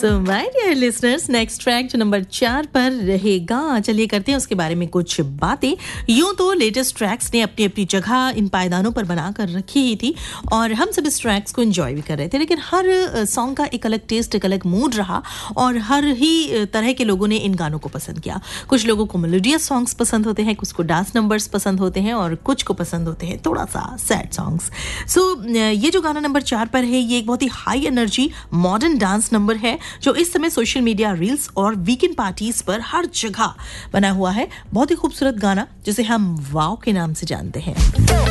So my dear listeners, next track जो number 4 पर रहेगा, चलिए करते हैं उसके बारे में कुछ बातें। यूं तो लेटेस्ट ट्रैक्स ने अपनी अपनी जगह इन पायदानों पर बना कर रखी ही थी और हम सब इस ट्रैक्स को एंजॉय भी कर रहे थे, लेकिन हर सॉन्ग का एक अलग टेस्ट, एक अलग मूड रहा और हर ही तरह के लोगों ने इन गानों को पसंद किया। कुछ लोगों को मेलोडियस सॉन्ग्स पसंद होते हैं, कुछ को डांस नंबर्स पसंद होते हैं और कुछ को पसंद होते हैं थोड़ा सा सैड सॉन्ग्स। सो ये जो गाना नंबर 4 पर है, ये एक बहुत ही high energy modern dance number है जो इस समय सोशल मीडिया रील्स और वीकेंड पार्टीज पर हर जगह बना हुआ है। बहुत ही खूबसूरत गाना जिसे हम वाव के नाम से जानते हैं।